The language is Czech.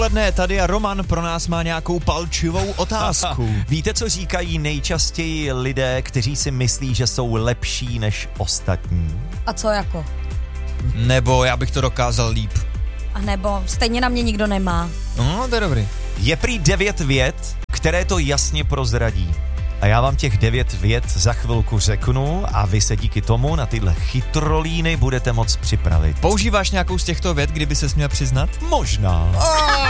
odpoledne tady a Roman pro nás má nějakou palčivou otázku. Víte, co říkají nejčastěji lidé, kteří si myslí, že jsou lepší než ostatní? A co jako? Nebo já bych to dokázal líp. A nebo stejně na mě nikdo nemá. No, to je dobrý. Je prý 9 vět, které to jasně prozradí. A já vám těch 9 vět za chvilku řeknu a vy se díky tomu na tyhle chytrolíny budete moc připravit. Používáš nějakou z těchto vět, kdyby ses měl přiznat? Možná.